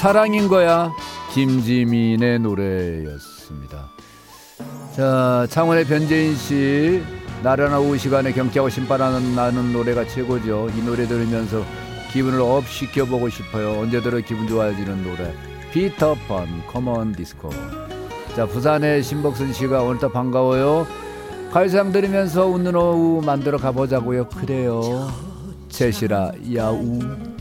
사랑인 거야. 김지민의 노래였습니다. 자, 창원의 변재인 씨, 나른한 오후 시간에 경쾌하고 신바람 나는 노래가 최고죠. 이 노래 들으면서 기분을 업 시켜보고 싶어요. 언제 들어 기분 좋아지는 노래, 피터pan 커먼 디스코. 자, 부산의 신복순 씨가 오늘도 반가워요. 가요상 들으면서 웃는 오후 만들어 가보자고요. 그래요. 셋이라 야우.